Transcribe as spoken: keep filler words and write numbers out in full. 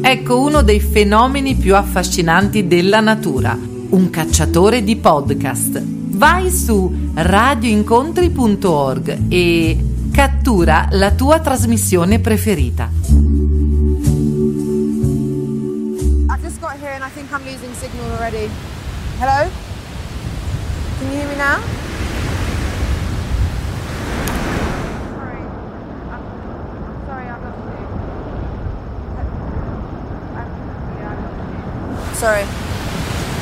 Ecco uno dei fenomeni più affascinanti della natura, un cacciatore di podcast. Vai su radioincontri punto org e cattura la tua trasmissione preferita. I've just got here and I think I'm losing signal already. Hello? Can you hear me now? Sorry. I'm, I'm sorry, I've lost you. I'm, yeah, I've lost you. Sorry.